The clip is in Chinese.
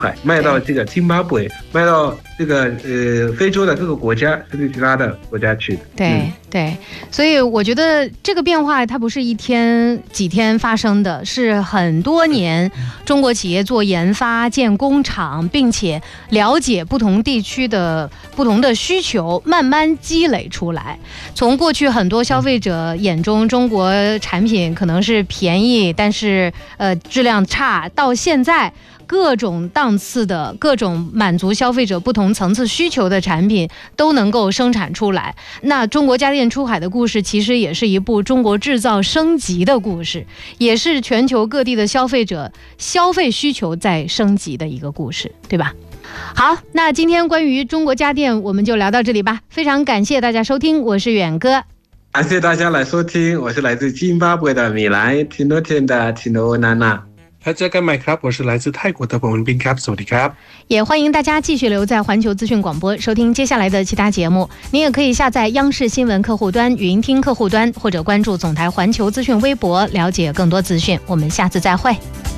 海，卖到这个津巴布韦，卖到这个非洲的各个国家，甚至其他的国家去的。 对，所以我觉得这个变化它不是一天几天发生的，是很多年中国企业做研发、建工厂，并且了解不同地区的不同的需求，慢慢积累出来。从过去很多消费者眼中中国产品可能是便宜，但是质量差，到现在各种档次的、各种满足消费者不同层次需求的产品都能够生产出来。那中国家电出海的故事其实也是一部中国制造升级的故事，也是全球各地的消费者消费需求在升级的一个故事，对吧？好，那今天关于中国家电我们就聊到这里吧。非常感谢大家收听，我是远哥。 感谢大家来收听，我是来自津巴布韦的米莱，听多天的听多娜娜。 大家干麦ครับ，我是来自泰国的彭文斌ครับ，สวัสดีครับ。 也欢迎大家继续留在环球资讯广播收听接下来的其他节目。您也可以下载央视新闻客户端、语音听客户端，或者关注总台环球资讯微博，了解更多资讯。我们下次再会。